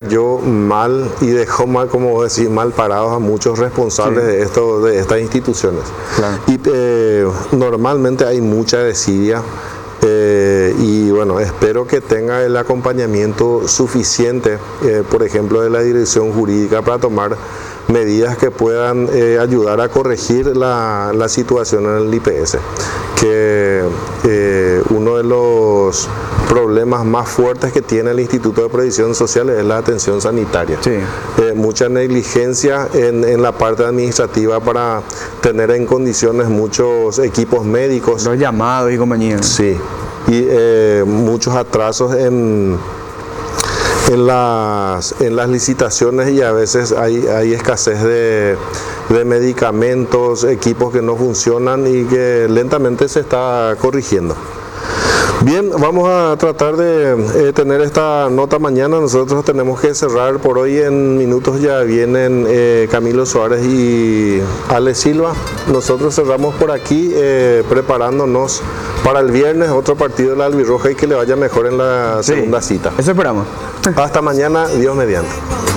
cayó mal y dejó mal, como vos decís, mal parados a muchos responsables Sí. de esto, de estas instituciones. Claro. Y normalmente hay mucha desidia. Y bueno, espero que tenga el acompañamiento suficiente, por ejemplo, de la dirección jurídica para tomar medidas que puedan ayudar a corregir la situación en el IPS, que uno de los problemas más fuertes que tiene el Instituto de Previsión Social es la atención sanitaria. Sí. Mucha negligencia en la parte administrativa para tener en condiciones muchos equipos médicos. Los llamados y compañía. Sí, y muchos atrasos en las licitaciones, y a veces hay escasez de medicamentos, equipos que no funcionan y que lentamente se está corrigiendo. Bien, vamos a tratar de tener esta nota mañana. Nosotros tenemos que cerrar por hoy. En minutos ya vienen Camilo Suárez y Ale Silva. Nosotros cerramos por aquí preparándonos para el viernes, otro partido de la albirroja, y que le vaya mejor en la segunda cita. Eso esperamos. Hasta mañana, Dios mediante.